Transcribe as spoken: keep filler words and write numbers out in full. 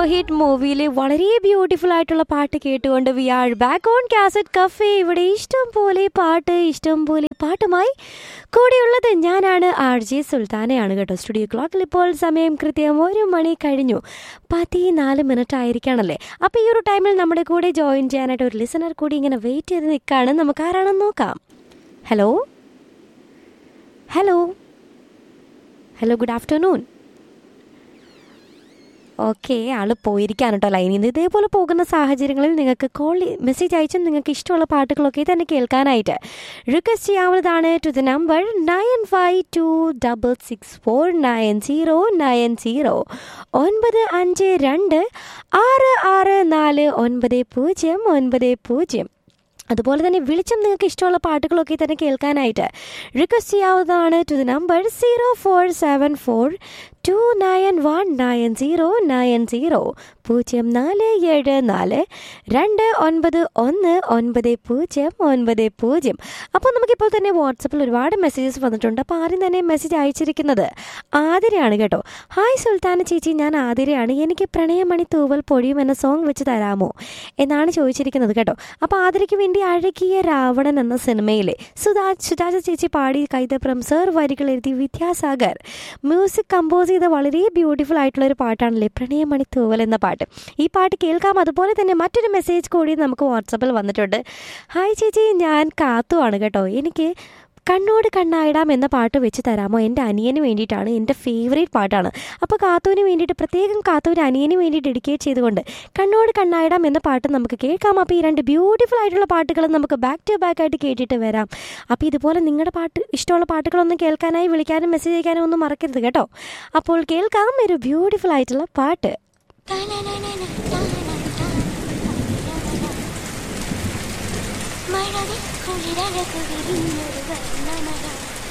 Hit മൂവിയിലെ വളരെ beautiful ആയിട്ടുള്ള പാട്ട് കേട്ടുകൊണ്ട് V are back on cassette cafe. ഇവിടെ ഇഷ്ടം പോലെ പാട്ട്, ഇഷ്ടം പോലെ പാട്ടുമായി കൂടെയുള്ളത് ഞാനാണ്, ആർ ജെ സുൽത്താനയാണ് കേട്ടോ. സ്റ്റുഡിയോ ക്ലോക്കിൽ ഇപ്പോൾ സമയം കൃത്യം ഒരു മണി കഴിഞ്ഞു പതിനാല് മിനിറ്റ് ആയിരിക്കണല്ലേ. അപ്പോൾ ഈ ഒരു ടൈമിൽ നമ്മുടെ കൂടെ ജോയിൻ ചെയ്യാനായിട്ട് ഒരു ലിസണർ കൂടി ഇങ്ങനെ വെയിറ്റ് ചെയ്ത് നിൽക്കുകയാണ്. നമുക്ക് ആരാണെന്ന് നോക്കാം. Hello hello hello good afternoon. Okay, ആൾ പോയിരിക്കുകയാണ് കേട്ടോ ലൈനിൽ നിന്ന്. ഇതേപോലെ പോകുന്ന സാഹചര്യങ്ങളിൽ നിങ്ങൾക്ക് കോൾ മെസ്സേജ് അയച്ചും നിങ്ങൾക്ക് ഇഷ്ടമുള്ള പാട്ടുകളൊക്കെ തന്നെ കേൾക്കാനായിട്ട് റിക്വസ്റ്റ് ചെയ്യാവുന്നതാണ് to the number nine five to double six four nine zero nine zero ഒൻപത് അഞ്ച് രണ്ട് ആറ് ആറ് നാല് ഒൻപത് പൂജ്യം ഒൻപത് പൂജ്യം. അതുപോലെ തന്നെ വിളിച്ചും നിങ്ങൾക്ക് ഇഷ്ടമുള്ള പാട്ടുകളൊക്കെ തന്നെ കേൾക്കാനായിട്ട് റിക്വസ്റ്റ് ചെയ്യാവുന്നതാണ് to the number zero four seven four to nine one nine zero nine zero പൂജ്യം നാല് ഏഴ് നാല് രണ്ട് ഒൻപത് ഒന്ന് ഒൻപത് പൂജ്യം ഒൻപത് പൂജ്യം. അപ്പോൾ നമുക്കിപ്പോൾ തന്നെ വാട്സപ്പിൽ ഒരുപാട് മെസ്സേജസ് വന്നിട്ടുണ്ട്. അപ്പോൾ ആദ്യം തന്നെ മെസ്സേജ് അയച്ചിരിക്കുന്നത് ആതിരയാണ് കേട്ടോ. ഹായ് സുൽത്താന ചേച്ചി, ഞാൻ ആതിരയാണ്. എനിക്ക് പ്രണയമണി തൂവൽ പൊഴിയും എന്ന സോങ് വെച്ച് തരാമോ എന്നാണ് ചോദിച്ചിരിക്കുന്നത് കേട്ടോ. അപ്പോൾ ആതിരയ്ക്ക് വേണ്ടി അഴകിയ രാവണൻ എന്ന സിനിമയിലെ സുധാ സുജാത ചേച്ചി പാടി കൈതപ്രം സർ വരികൾ എഴുതി വിദ്യാസാഗർ മ്യൂസിക് കമ്പോസ് ചെയ്ത വളരെ ബ്യൂട്ടിഫുൾ ആയിട്ടുള്ള ഒരു പാട്ടാണല്ലേ പ്രണയമണി തൂവൽ എന്ന പാട്ട്. ഈ പാട്ട് കേൾക്കാം. അതുപോലെ തന്നെ മറ്റൊരു മെസ്സേജ് കൂടി നമുക്ക് വാട്സപ്പിൽ വന്നിട്ടുണ്ട്. ഹായ് ചേച്ചി, ഞാൻ കാത്തുവാണ് കേട്ടോ. എനിക്ക് കണ്ണോട് കണ്ണായിടാം എന്ന പാട്ട് വെച്ച് തരാമോ? എൻ്റെ അനിയന് വേണ്ടിയിട്ടാണ്, എൻ്റെ ഫേവറേറ്റ് പാട്ടാണ്. അപ്പോൾ കാത്തുവിന് വേണ്ടിയിട്ട് പ്രത്യേകം കാത്തുവിന് അനിയന് വേണ്ടി ഡെഡിക്കേറ്റ് ചെയ്തുകൊണ്ട് കണ്ണോട് കണ്ണായിടാം എന്ന പാട്ട് നമുക്ക് കേൾക്കാം. അപ്പോൾ ഈ രണ്ട് ബ്യൂട്ടിഫുൾ ആയിട്ടുള്ള പാട്ടുകൾ നമുക്ക് ബാക്ക് ടു ബാക്ക് ആയിട്ട് കേട്ടിട്ട് വരാം. അപ്പോൾ ഇതുപോലെ നിങ്ങളുടെ പാട്ട് ഇഷ്ടമുള്ള പാട്ടുകളൊന്നും കേൾക്കാനായി വിളിക്കാനും മെസ്സേജ് അയക്കാനും ഒന്നും മറക്കരുത് കേട്ടോ. അപ്പോൾ കേൾക്കാം ഒരു ബ്യൂട്ടിഫുൾ ആയിട്ടുള്ള പാട്ട്. മഴവിൽ കുളിരഴകു വിരിഞ്ഞൊരു വർണ്ണമഴ